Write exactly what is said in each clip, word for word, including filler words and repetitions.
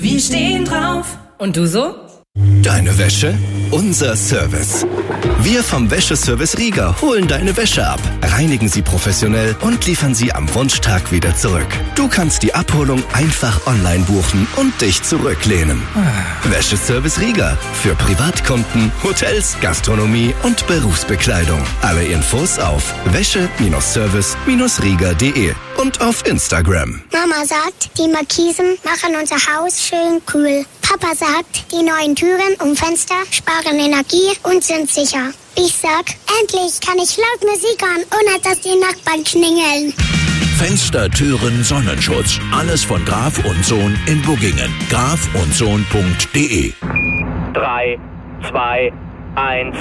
Wir stehen drauf. Und du so? Deine Wäsche, unser Service. Wir vom Wäscheservice Rieger holen deine Wäsche ab, reinigen sie professionell und liefern sie am Wunschtag wieder zurück. Du kannst die Abholung einfach online buchen und dich zurücklehnen. Wäscheservice Rieger für Privatkunden, Hotels, Gastronomie und Berufsbekleidung. Alle Infos auf wäsche-service rieger punkt de und auf Instagram. Mama sagt, die Markisen machen unser Haus schön kühl. Papa sagt, die neuen Türen und Fenster sparen Energie und sind sicher. Ich sag, endlich kann ich laut Musik hören, ohne dass die Nachbarn klingeln. Fenster, Türen, Sonnenschutz. Alles von Graf und Sohn in Buggingen. graf und sohn punkt de. drei, zwei, eins.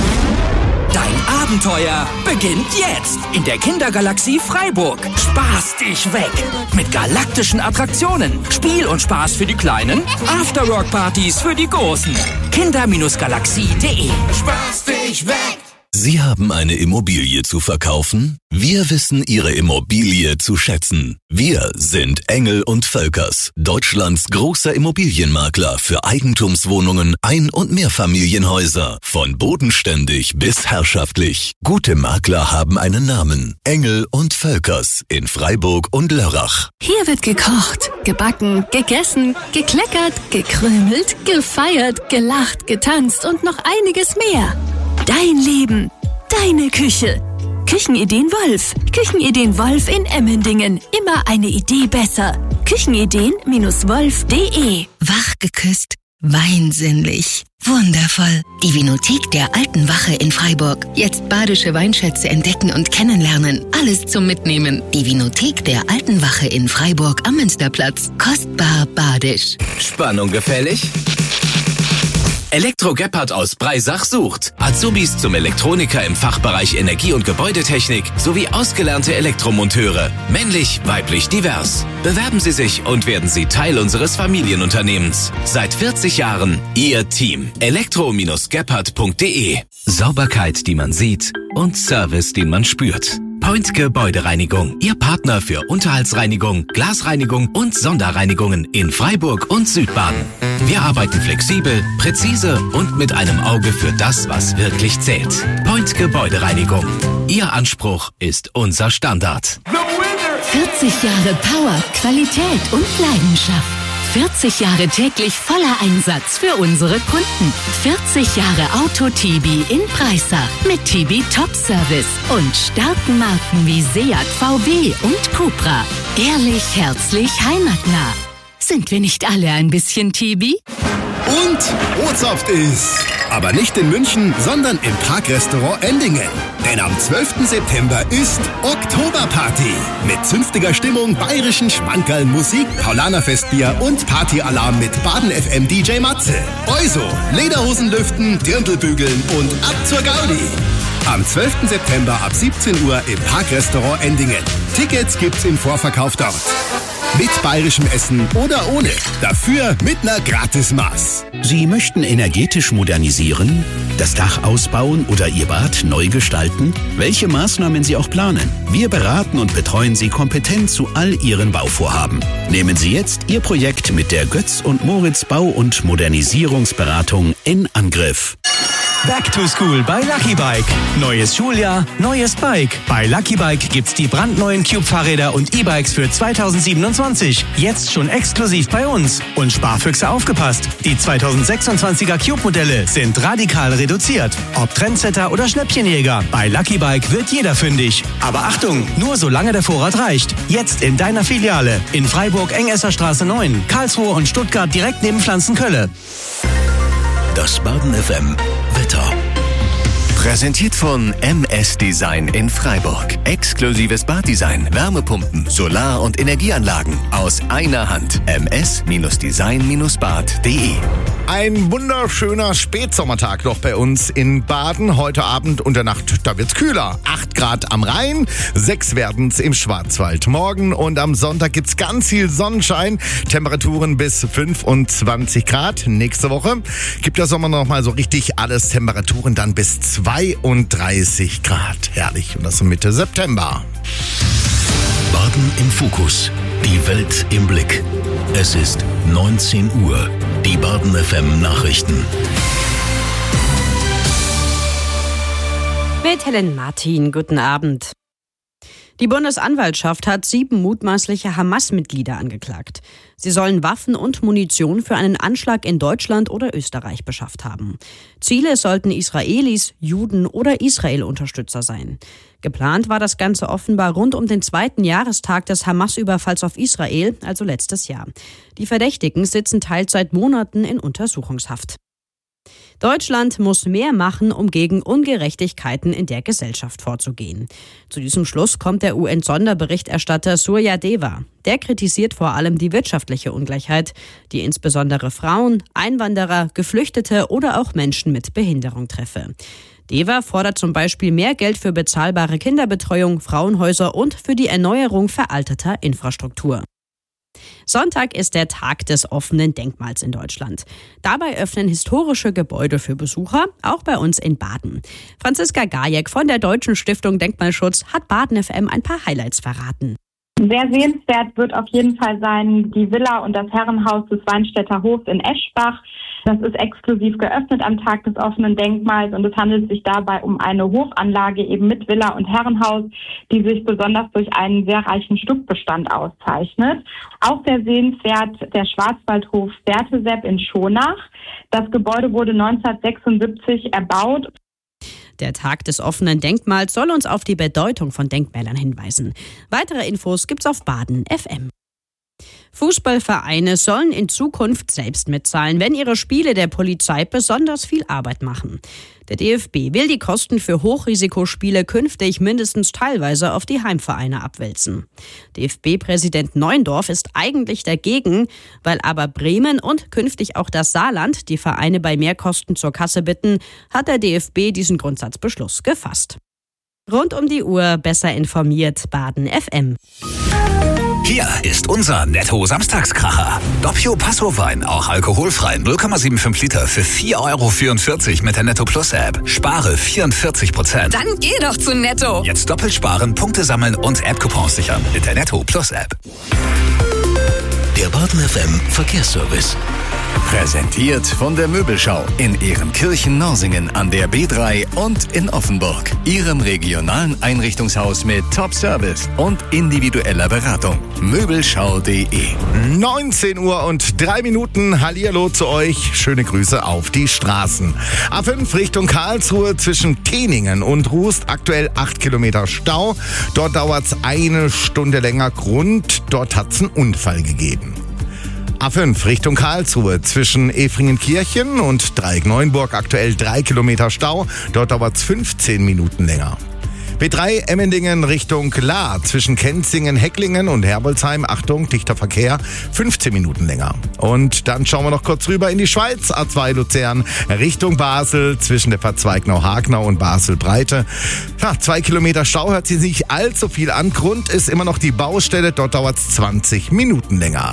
Dein Abenteuer beginnt jetzt in der Kindergalaxie Freiburg. Spaß dich weg mit galaktischen Attraktionen, Spiel und Spaß für die Kleinen, Afterwork-Partys für die Großen. kinder Galaxie punkt de. Spaß dich weg! Sie haben eine Immobilie zu verkaufen? Wir wissen Ihre Immobilie zu schätzen. Wir sind Engel und Völkers, Deutschlands großer Immobilienmakler für Eigentumswohnungen, Ein- und Mehrfamilienhäuser. Von bodenständig bis herrschaftlich. Gute Makler haben einen Namen. Engel und Völkers in Freiburg und Lörrach. Hier wird gekocht, gebacken, gegessen, gekleckert, gekrümelt, gefeiert, gelacht, getanzt und noch einiges mehr. Dein Leben, deine Küche. Küchenideen Wolf. Küchenideen Wolf in Emmendingen. Immer eine Idee besser. Küchenideen Wolf punkt de. Wach geküsst, weinsinnlich, wundervoll. Die Vinothek der Alten Wache in Freiburg. Jetzt badische Weinschätze entdecken und kennenlernen. Alles zum Mitnehmen. Die Vinothek der Alten Wache in Freiburg am Münsterplatz. Kostbar badisch. Spannung gefällig? Elektro Gebhardt aus Breisach sucht Azubis zum Elektroniker im Fachbereich Energie- und Gebäudetechnik sowie ausgelernte Elektromonteure. Männlich, weiblich, divers. Bewerben Sie sich und werden Sie Teil unseres Familienunternehmens. Seit vierzig Jahren Ihr Team. elektro gebhardt punkt de. Sauberkeit, die man sieht und Service, den man spürt. Point Gebäudereinigung. Ihr Partner für Unterhaltsreinigung, Glasreinigung und Sonderreinigungen in Freiburg und Südbaden. Wir arbeiten flexibel, präzise und mit einem Auge für das, was wirklich zählt. Point Gebäudereinigung. Ihr Anspruch ist unser Standard. vierzig Jahre Power, Qualität und Leidenschaft. vierzig Jahre täglich voller Einsatz für unsere Kunden. vierzig Jahre Auto-Tibi in Breisach mit Tibi Top Service und starken Marken wie Seat, V W und Cupra. Ehrlich, herzlich, heimatnah. Sind wir nicht alle ein bisschen Tibi? Und Bootshaft ist. Aber nicht in München, sondern im Parkrestaurant Endingen. Denn am zwölften September ist Oktoberparty. Mit zünftiger Stimmung, bayerischen Schmankerl, Musik, Paulaner-Festbier und Partyalarm mit Baden-F M D J Matze. Also, Lederhosen lüften, Dirndlbügeln und ab zur Gaudi. Am zwölften September ab siebzehn Uhr im Parkrestaurant Endingen. Tickets gibt's im Vorverkauf dort. Mit bayerischem Essen oder ohne. Dafür mit einer Gratismaß. Sie möchten energetisch modernisieren, das Dach ausbauen oder Ihr Bad neu gestalten? Welche Maßnahmen Sie auch planen? Wir beraten und betreuen Sie kompetent zu all Ihren Bauvorhaben. Nehmen Sie jetzt Ihr Projekt mit der Götz und Moritz Bau- und Modernisierungsberatung in Angriff. Back to School bei Lucky Bike. Neues Schuljahr, neues Bike. Bei Lucky Bike gibt's die brandneuen Cube-Fahrräder und E-Bikes für zweitausendsiebenundzwanzig. Jetzt schon exklusiv bei uns. Und Sparfüchse aufgepasst. Die zweitausendsechsundzwanziger Cube-Modelle sind radikal reduziert. Ob Trendsetter oder Schnäppchenjäger. Bei Lucky Bike wird jeder fündig. Aber Achtung, nur solange der Vorrat reicht. Jetzt in deiner Filiale. In Freiburg Engesserstraße neun, Karlsruhe und Stuttgart direkt neben Pflanzenkölle. Das Baden F M Wetter. Präsentiert von M S Design in Freiburg. Exklusives Baddesign, Wärmepumpen, Solar- und Energieanlagen aus einer Hand. m s design bad punkt de. Ein wunderschöner Spätsommertag noch bei uns in Baden. Heute Abend und der Nacht, da wird's kühler. acht Grad am Rhein, sechs werden's im Schwarzwald. Morgen und am Sonntag gibt's ganz viel Sonnenschein. Temperaturen bis fünfundzwanzig Grad. Nächste Woche gibt der Sommer noch mal so richtig alles. Temperaturen dann bis zweiunddreißig Grad. Herrlich. Und das ist Mitte September. Baden im Fokus. Die Welt im Blick. Es ist neunzehn Uhr. Die Baden F M Nachrichten. Mit Helen Martin, guten Abend. Die Bundesanwaltschaft hat sieben mutmaßliche Hamas-Mitglieder angeklagt. Sie sollen Waffen und Munition für einen Anschlag in Deutschland oder Österreich beschafft haben. Ziele sollten Israelis, Juden oder Israel-Unterstützer sein. Geplant war das Ganze offenbar rund um den zweiten Jahrestag des Hamas-Überfalls auf Israel, also letztes Jahr. Die Verdächtigen sitzen teils seit Monaten in Untersuchungshaft. Deutschland muss mehr machen, um gegen Ungerechtigkeiten in der Gesellschaft vorzugehen. Zu diesem Schluss kommt der U N-Sonderberichterstatter Surya Deva. Der kritisiert vor allem die wirtschaftliche Ungleichheit, die insbesondere Frauen, Einwanderer, Geflüchtete oder auch Menschen mit Behinderung treffe. Deva fordert zum Beispiel mehr Geld für bezahlbare Kinderbetreuung, Frauenhäuser und für die Erneuerung veralteter Infrastruktur. Sonntag ist der Tag des offenen Denkmals in Deutschland. Dabei öffnen historische Gebäude für Besucher, auch bei uns in Baden. Franziska Gajek von der Deutschen Stiftung Denkmalschutz hat Baden F M ein paar Highlights verraten. Sehr sehenswert wird auf jeden Fall sein die Villa und das Herrenhaus des Weinstädter Hofs in Eschbach. Das ist exklusiv geöffnet am Tag des offenen Denkmals und es handelt sich dabei um eine Hofanlage eben mit Villa und Herrenhaus, die sich besonders durch einen sehr reichen Stuckbestand auszeichnet. Auch sehr sehenswert der Schwarzwaldhof Berthesepp in Schonach. Das Gebäude wurde neunzehnhundertsechsundsiebzig erbaut. Der Tag des offenen Denkmals soll uns auf die Bedeutung von Denkmälern hinweisen. Weitere Infos gibt's auf Baden F M. Fußballvereine sollen in Zukunft selbst mitzahlen, wenn ihre Spiele der Polizei besonders viel Arbeit machen. Der D F B will die Kosten für Hochrisikospiele künftig mindestens teilweise auf die Heimvereine abwälzen. D F B-Präsident Neuendorf ist eigentlich dagegen, weil aber Bremen und künftig auch das Saarland die Vereine bei Mehrkosten zur Kasse bitten, hat der D F B diesen Grundsatzbeschluss gefasst. Rund um die Uhr besser informiert, Baden F M. Hier ist unser Netto-Samstagskracher. Doppio Passo Wein, auch alkoholfrei, null Komma fünfundsiebzig Liter für vier Euro vierundvierzig mit der Netto Plus App. Spare vierundvierzig Prozent. Dann geh doch zu Netto. Jetzt doppelt sparen, Punkte sammeln und App-Coupons sichern mit der Netto Plus App. Der Baden F M Verkehrsservice. Präsentiert von der Möbelschau in Ehrenkirchen-Norsingen an der B drei und in Offenburg. Ihrem regionalen Einrichtungshaus mit Top-Service und individueller Beratung. Möbelschau punkt de. neunzehn Uhr und drei Minuten. Hallihallo zu euch. Schöne Grüße auf die Straßen. A fünf Richtung Karlsruhe zwischen Teningen und Rust. Aktuell acht Kilometer Stau. Dort dauert es eine Stunde länger. Grund, dort hat es einen Unfall gegeben. A fünf Richtung Karlsruhe zwischen Efringenkirchen und Dreieck-Neuenburg aktuell drei Kilometer Stau. Dort dauert es fünfzehn Minuten länger. B drei Emmendingen Richtung La zwischen Kenzingen, Hecklingen und Herbolzheim. Achtung, dichter Verkehr, fünfzehn Minuten länger. Und dann schauen wir noch kurz rüber in die Schweiz. A zwei Luzern Richtung Basel zwischen der Verzweignau-Hagnau und Basel-Breite. Ja, zwei Kilometer Stau hört sich nicht allzu viel an. Grund ist immer noch die Baustelle. Dort dauert es zwanzig Minuten länger.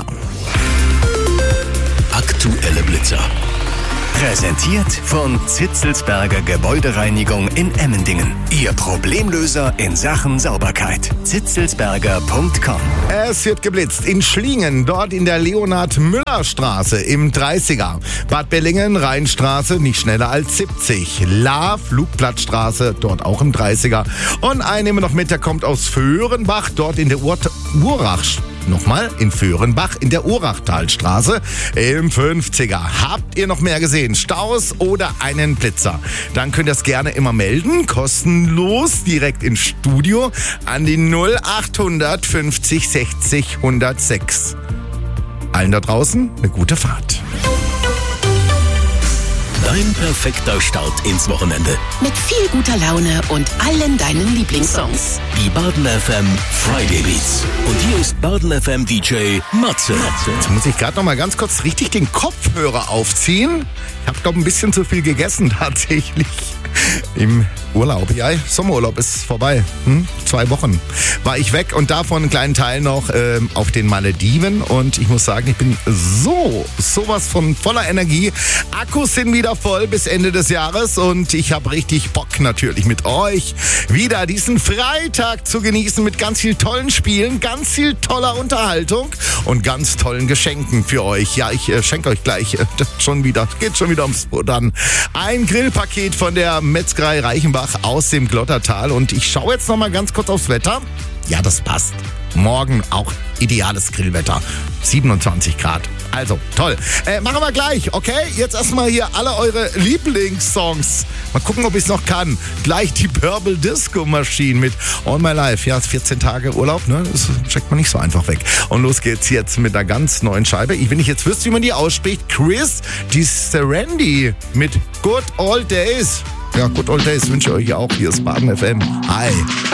Aktuelle Blitzer. Präsentiert von Zitzelsberger Gebäudereinigung in Emmendingen. Ihr Problemlöser in Sachen Sauberkeit. zitzelsberger punkt com. Es wird geblitzt in Schlingen, dort in der Leonhard-Müller-Straße im dreißiger. Bad Bellingen, Rheinstraße, nicht schneller als siebzig. La, Flugplatzstraße, dort auch im dreißiger. Und einen nehmen wir noch mit, der kommt aus Föhrenbach, dort in der Ur- Urach. Nochmal, in Föhrenbach in der Urachtalstraße im fünfziger. Habt ihr noch mehr gesehen? Staus oder einen Blitzer? Dann könnt ihr es gerne immer melden. Kostenlos, direkt ins Studio an die null achthundert fünfzig sechzig hundertsechs. Allen da draußen eine gute Fahrt. Dein perfekter Start ins Wochenende. Mit viel guter Laune und allen deinen Lieblingssongs. Die Baden F M Friday Beats. Und hier ist Baden F M D J Matze. Jetzt muss ich gerade noch mal ganz kurz richtig den Kopfhörer aufziehen. Ich habe, glaube ich, ein bisschen zu viel gegessen tatsächlich. Im Urlaub. Ja, Sommerurlaub ist vorbei. Hm? Zwei Wochen war ich weg und davon einen kleinen Teil noch äh, auf den Malediven. Und ich muss sagen, ich bin so, sowas von voller Energie. Akkus sind wieder voll bis Ende des Jahres und ich habe richtig Bock natürlich mit euch wieder diesen Freitag zu genießen mit ganz viel tollen Spielen, ganz viel toller Unterhaltung und ganz tollen Geschenken für euch. Ja, ich äh, schenke euch gleich äh, schon wieder, geht schon wieder ums Futtern. Ein Grillpaket von der Metzgerei Reichenbach aus dem Glottertal und ich schaue jetzt noch mal ganz kurz aufs Wetter. Ja, das passt. Morgen auch ideales Grillwetter. siebenundzwanzig Grad. Also, toll. Äh, machen wir gleich, okay? Jetzt erstmal hier alle eure Lieblingssongs. Mal gucken, ob ich es noch kann. Gleich die Purple Disco Machine mit All My Life. Ja, vierzehn Tage Urlaub, ne? Das checkt man nicht so einfach weg. Und los geht's jetzt mit einer ganz neuen Scheibe. Ich, wenn ich jetzt wüsste, wie man die ausspricht. Chris, die Serendy mit Good Old Days. Ja, Good Old Days wünsche ich euch auch. Hier ist Baden F M. Hi.